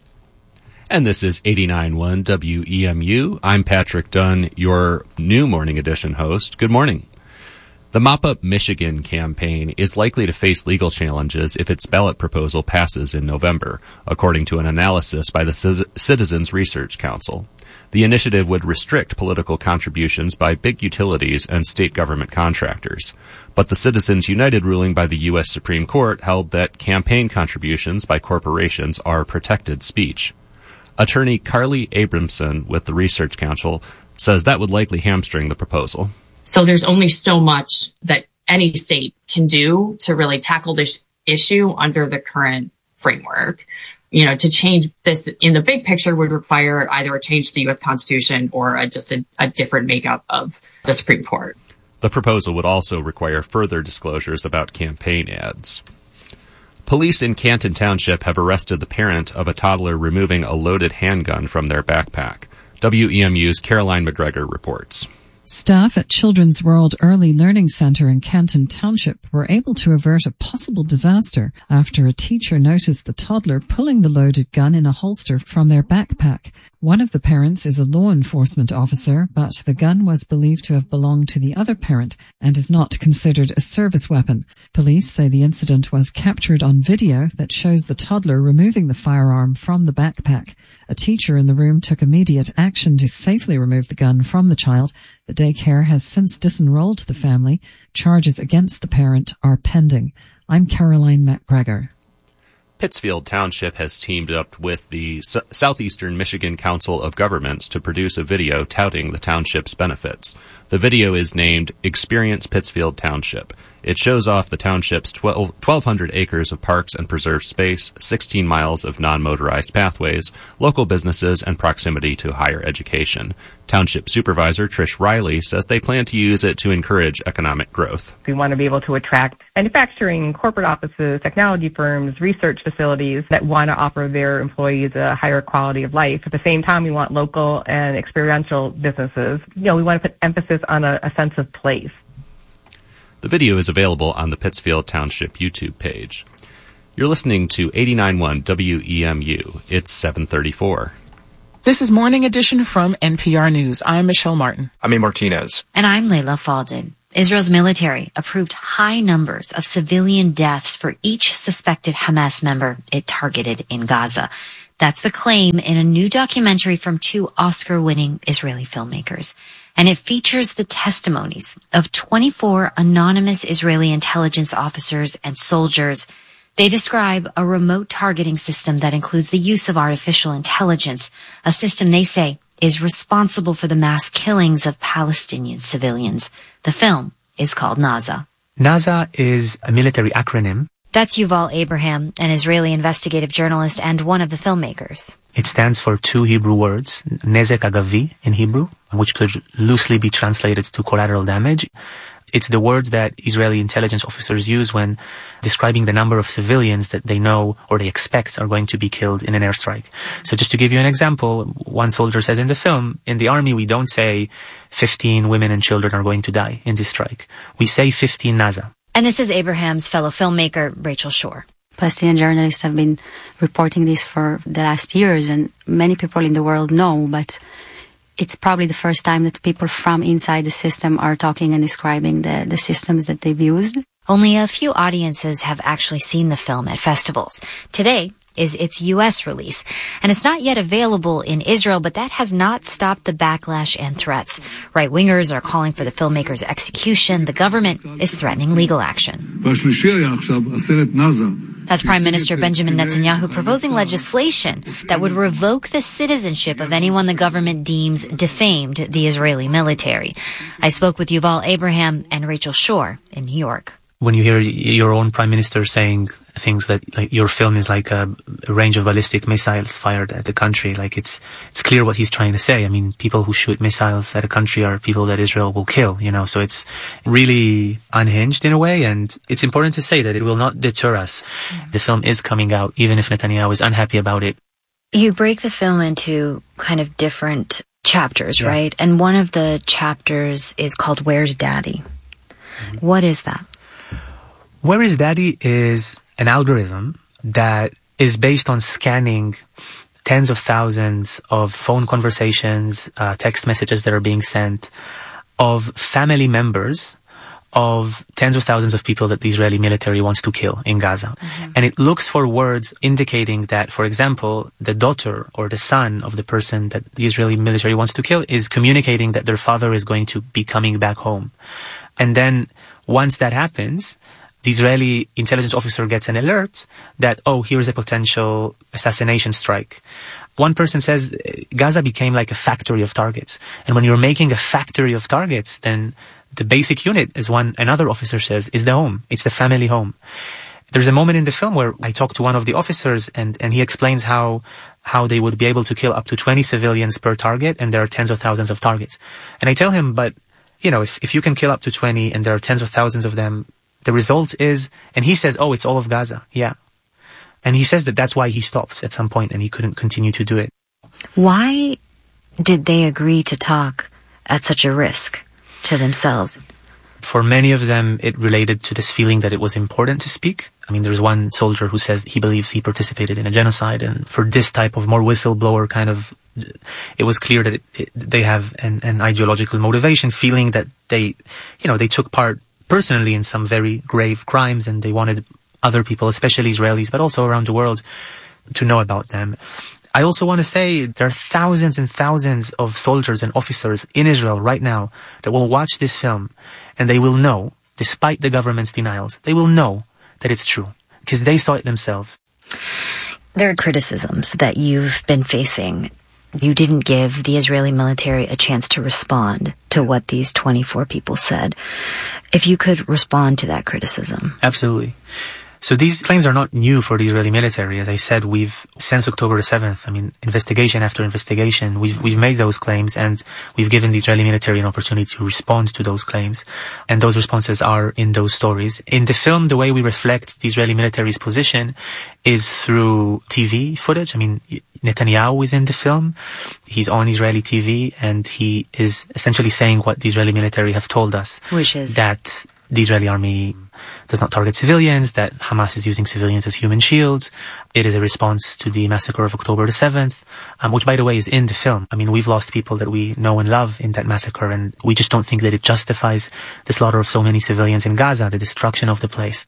I: And this is 89.1 WEMU. I'm Patrick Dunn, your new Morning Edition host. Good morning. The Mop Up Michigan campaign is likely to face legal challenges if its ballot proposal passes in November, according to an analysis by the Citizens Research Council. The initiative would restrict political contributions by big utilities and state government contractors. But the Citizens United ruling by the U.S. Supreme Court held that campaign contributions by corporations are protected speech. Attorney Carly Abramson with the Research Council says that would likely hamstring the proposal.
W: So there's only so much that any state can do to really tackle this issue under the current framework. To change this in the big picture would require either a change to the U.S. Constitution or just a different makeup of the Supreme Court.
I: The proposal would also require further disclosures about campaign ads. Police in Canton Township have arrested the parent of a toddler removing a loaded handgun from their backpack. WEMU's Caroline McGregor reports.
X: Staff at Children's World Early Learning Center in Canton Township were able to avert a possible disaster after a teacher noticed the toddler pulling the loaded gun in a holster from their backpack. One of the parents is a law enforcement officer, but the gun was believed to have belonged to the other parent and is not considered a service weapon. Police say the incident was captured on video that shows the toddler removing the firearm from the backpack. A teacher in the room took immediate action to safely remove the gun from the child. The daycare has since disenrolled the family. Charges against the parent are pending. I'm Caroline McGregor.
I: Pittsfield Township has teamed up with the Southeastern Michigan Council of Governments to produce a video touting the township's benefits. The video is named Experience Pittsfield Township. It shows off the township's 1,200 acres of parks and preserved space, 16 miles of non-motorized pathways, local businesses, and proximity to higher education. Township Supervisor Trish Riley says they plan to use it to encourage economic growth.
D: We want to be able to attract manufacturing, corporate offices, technology firms, research facilities that want to offer their employees a higher quality of life. At the same time, we want local and experiential businesses. We want to put emphasis on a sense of place.
I: The video is available on the Pittsfield Township YouTube page. You're listening to 89.1 WEMU. It's 7:34.
C: This is Morning Edition from NPR News. I'm Michelle Martin.
B: I'm A. Martinez.
R: And I'm Layla Faldin. Israel's military approved high numbers of civilian deaths for each suspected Hamas member it targeted in Gaza. That's the claim in a new documentary from two Oscar-winning Israeli filmmakers. And it features the testimonies of 24 anonymous Israeli intelligence officers and soldiers. They describe a remote targeting system that includes the use of artificial intelligence, a system they say is responsible for the mass killings of Palestinian civilians. The film is called Naza.
H: Naza is a military acronym.
R: That's Yuval Abraham, an Israeli investigative journalist and one of the filmmakers.
H: It stands for two Hebrew words, nezek agavi in Hebrew, which could loosely be translated to collateral damage. It's the words that Israeli intelligence officers use when describing the number of civilians that they know or they expect are going to be killed in an airstrike. So just to give you an example, one soldier says in the film, in the army we don't say 15 women and children are going to die in this strike. We say 15 Naza.
R: And this is Abraham's fellow filmmaker, Rachel Shore.
L: Palestinian journalists have been reporting this for the last years, and many people in the world know, but it's probably the first time that people from inside the system are talking and describing the systems that they've used.
R: Only a few audiences have actually seen the film at festivals. Today is its U.S. release, and it's not yet available in Israel, but that has not stopped the backlash and threats. Right-wingers are calling for the filmmaker's execution. The government is threatening legal action. That's Prime Minister Benjamin Netanyahu proposing legislation that would revoke the citizenship of anyone the government deems defamed the Israeli military. I spoke with Yuval Abraham and Rachel Shore in New York.
H: When you hear your own prime minister saying things that like your film is like a range of ballistic missiles fired at the country, like it's clear what he's trying to say. I mean, people who shoot missiles at a country are people that Israel will kill, so it's really unhinged in a way, and it's important to say that it will not deter us. The film is coming out, even if Netanyahu is unhappy about it.
R: You break the film into kind of different chapters, right? And one of the chapters is called Where's Daddy? What is that?
H: Where is Daddy is an algorithm that is based on scanning tens of thousands of phone conversations, text messages that are being sent, of family members of tens of thousands of people that the Israeli military wants to kill in Gaza. Mm-hmm. And it looks for words indicating that, for example, the daughter or the son of the person that the Israeli military wants to kill is communicating that their father is going to be coming back home. And then once that happens, the Israeli intelligence officer gets an alert that, here's a potential assassination strike. One person says Gaza became like a factory of targets. And when you're making a factory of targets, then the basic unit, as another officer says, is the home. It's the family home. There's a moment in the film where I talk to one of the officers and he explains how they would be able to kill up to 20 civilians per target, and there are tens of thousands of targets. And I tell him, but, if you can kill up to 20 and there are tens of thousands of them, the result is, and he says, it's all of Gaza. Yeah. And he says that's why he stopped at some point and he couldn't continue to do it.
R: Why did they agree to talk at such a risk to themselves?
H: For many of them, it related to this feeling that it was important to speak. I mean, there's one soldier who says he believes he participated in a genocide, and for this type of more whistleblower kind of, it was clear that they have an ideological motivation, feeling that they took part personally in some very grave crimes, and they wanted other people, especially Israelis, but also around the world, to know about them. I also want to say there are thousands and thousands of soldiers and officers in Israel right now that will watch this film, and they will know, despite the government's denials, they will know that it's true, because they saw it themselves.
R: There are criticisms that you've been facing.
M: you didn't give the Israeli military a chance to respond to what these 24 people said. If you could respond to that criticism.
H: Absolutely. So these claims are not new for the Israeli military. As I said, since October the 7th, investigation after investigation, we've made those claims, and we've given the Israeli military an opportunity to respond to those claims. And those responses are in those stories. In the film, the way we reflect the Israeli military's position is through TV footage. Netanyahu is in the film. He's on Israeli TV, and he is essentially saying what the Israeli military have told us.
M: Which is?
H: That the Israeli army does not target civilians, that Hamas is using civilians as human shields. It is a response to the massacre of October the 7th, which, by the way, is in the film. We've lost people that we know and love in that massacre, and we just don't think that it justifies the slaughter of so many civilians in Gaza, the destruction of the place.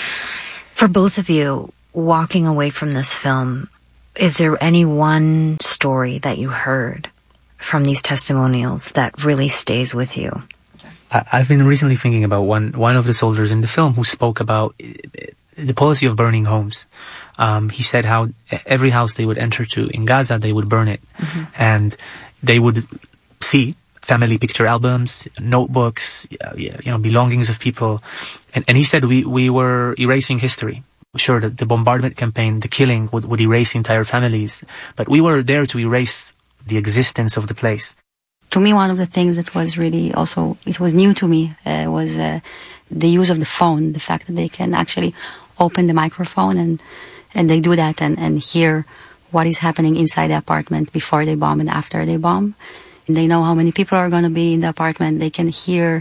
M: For both of you, walking away from this film, is there any one story that you heard from these testimonials that really stays with you?
H: I've been recently thinking about one of the soldiers in the film who spoke about the policy of burning homes. He said how every house they would enter to in Gaza, they would burn it. Mm-hmm. And they would see family picture albums, notebooks, belongings of people. And he said we were erasing history. Sure, the bombardment campaign, the killing would erase entire families. But we were there to erase the existence of the place.
L: To me, one of the things that was really also, it was new to me, was the use of the phone, the fact that they can actually open the microphone and they do that and hear what is happening inside the apartment before they bomb and after they bomb. And they know how many people are going to be in the apartment. They can hear,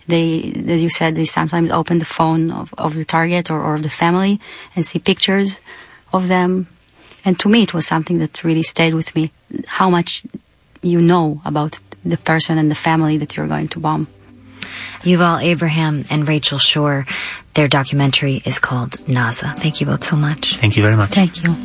L: as you said, they sometimes open the phone of the target or of the family and see pictures of them. And to me, it was something that really stayed with me, how much you know about the person and the family that you're going to bomb.
M: Yuval Abraham and Rachel Shore, their documentary is called Naza. Thank you both so much.
H: Thank you very much.
L: Thank you.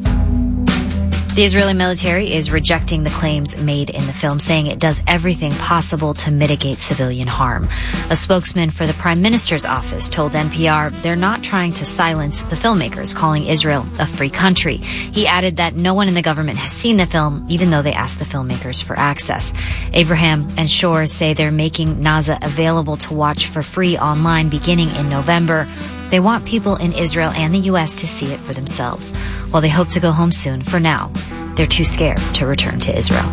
M: The Israeli military is rejecting the claims made in the film, saying it does everything possible to mitigate civilian harm. A spokesman for the Prime Minister's office told NPR they're not trying to silence the filmmakers, calling Israel a free country. He added that no one in the government has seen the film, even though they asked the filmmakers for access. Abraham and Shore say they're making Naza available to watch for free online beginning in November. They want people in Israel and the U.S. to see it for themselves. While they hope to go home soon, for now, they're too scared to return to Israel.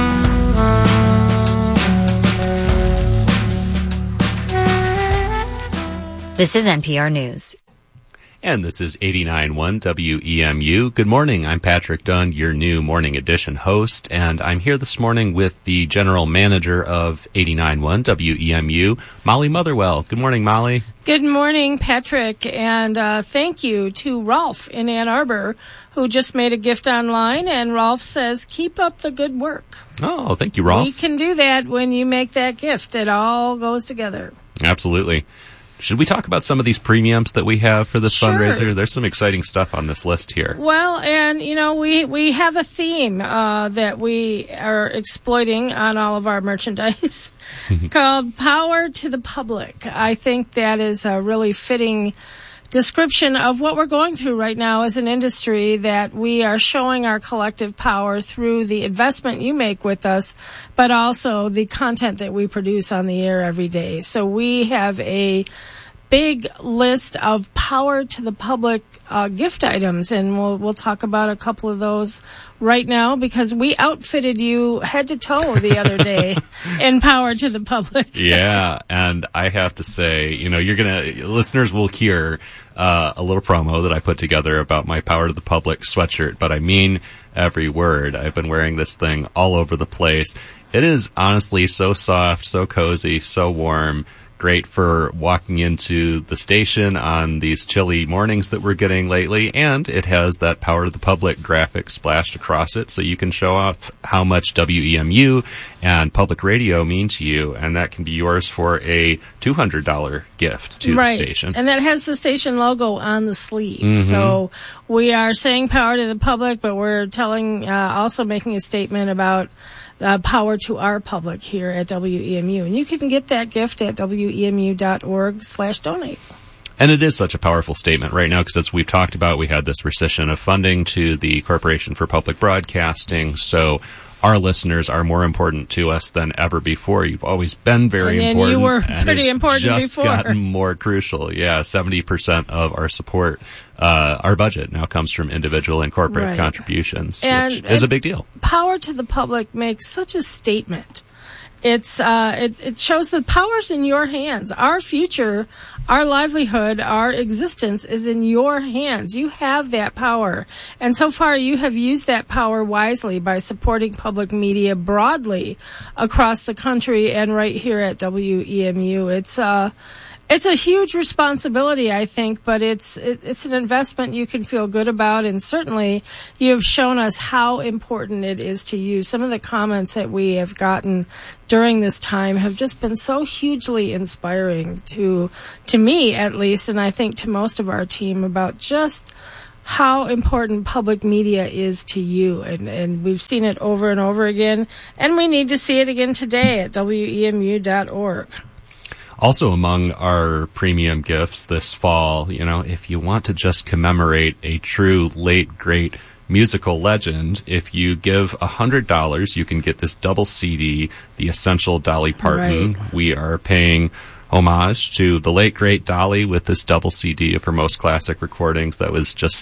M: This is NPR News.
I: And this is 89.1 WEMU. Good morning. I'm Patrick Dunn, your new Morning Edition host, and I'm here this morning with the general manager of 89.1 WEMU, Molly Motherwell. Good morning, Molly.
J: Good morning, Patrick, and thank you to Rolf in Ann Arbor, who just made a gift online, and Rolf says, keep up the good work.
I: Oh, thank you, Rolf.
J: We can do that when you make that gift. It all goes together.
I: Absolutely. Should we talk about some of these premiums that we have for this fundraiser? There's some exciting stuff on this list here.
J: Well, and, we have a theme that we are exploiting on all of our merchandise called Power to the Public. I think that is a really fitting description of what we're going through right now as an industry, that we are showing our collective power through the investment you make with us, but also the content that we produce on the air every day. So we have a big list of Power to the Public gift items, and we'll talk about a couple of those right now, because we outfitted you head to toe the other day in Power to the Public.
I: Yeah, and I have to say, listeners will hear a little promo that I put together about my Power to the Public sweatshirt, but I mean every word. I've been wearing this thing all over the place. It is honestly so soft, so cozy, so warm. Great for walking into the station on these chilly mornings that we're getting lately, and it has that Power to the Public graphic splashed across it, so you can show off how much WEMU and public radio mean to you, and that can be yours for a $200 gift to the station.
J: And that has the station logo on the sleeve.
I: Mm-hmm.
J: So we are saying Power to the Public, but we're also making a statement about power to our public here at WEMU. And you can get that gift at WEMU.org/donate.
I: And it is such a powerful statement right now because, as we've talked about, we had this rescission of funding to the Corporation for Public Broadcasting. So our listeners are more important to us than ever before. You've always been very important.
J: You were pretty important
I: just
J: before.
I: Gotten more crucial. Yeah, 70% of our support, our budget now comes from individual and corporate contributions, which is a big deal.
J: Power to the public makes such a statement. It shows the power's in your hands. Our future, our livelihood, our existence is in your hands. You have that power. And so far you have used that power wisely by supporting public media broadly across the country and right here at WEMU. It's a huge responsibility, I think, but it's an investment you can feel good about, and certainly you have shown us how important it is to you. Some of the comments that we have gotten during this time have just been so hugely inspiring to me, at least, and I think to most of our team, about just how important public media is to you. And we've seen it over and over again, and we need to see it again today at WEMU.org.
I: Also among our premium gifts this fall, if you want to just commemorate a true late, great musical legend, if you give $100, you can get this double CD, The Essential Dolly Parton. Right. We are paying homage to the late, great Dolly with this double CD of her most classic recordings that was just